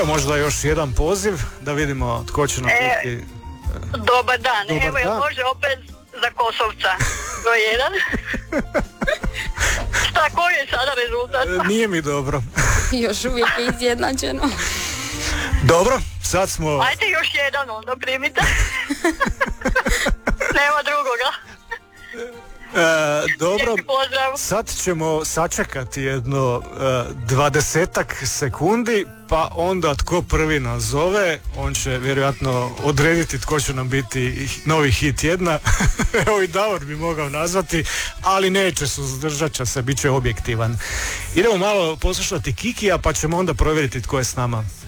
Evo možda još jedan poziv da vidimo tko će nam biti. Dobar dan. Dobar Evo, dan. može opet za Kosovca. Broj 1. Šta, koji je sada rezultat? Nije mi dobro. Još uvijek je izjednačeno. Dobro, sad smo... Ajde još jedan onda primite. Nema drugoga. Dobro, Lijepi pozdrav. sad ćemo sačekati jedno 20 sekundi, pa onda tko prvi nazove, on će vjerojatno odrediti tko će nam biti novi hit tjedna. Evo i Davor bi mogao nazvati, ali neće, suzdržat će se, bit će objektivan. Idemo malo poslušati Kikija, pa ćemo onda provjeriti tko je s nama.